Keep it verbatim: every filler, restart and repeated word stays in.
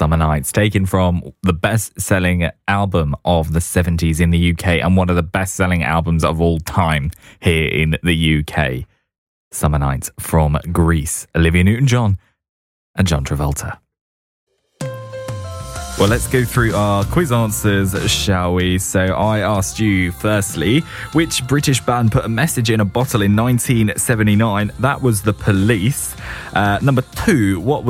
Summer Nights, taken from the best-selling album of the seventies in the U K and one of the best-selling albums of all time here in the U K. Summer Nights from Grease, Olivia Newton-John and John Travolta. Well, let's go through our quiz answers, shall we? So I asked you, firstly, which British band put a message in a bottle in nineteen seventy-nine? That was The Police. Uh, number two, what